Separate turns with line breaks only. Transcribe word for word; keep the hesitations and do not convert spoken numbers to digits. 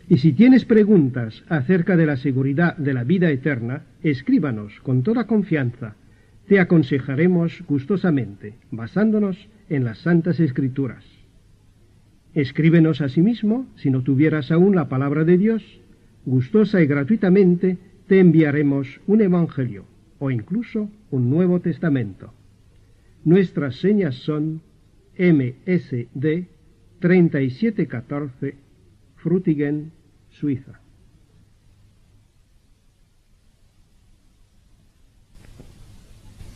Y si tienes preguntas acerca de la seguridad de la vida eterna, escríbanos con toda confianza. Te aconsejaremos gustosamente, basándonos en las Santas Escrituras. Escríbenos asimismo, si no tuvieras aún la palabra de Dios, gustosa y gratuitamente te enviaremos un Evangelio o incluso un Nuevo Testamento. Nuestras señas son M S D treinta y siete catorce, Frutigen, Suiza.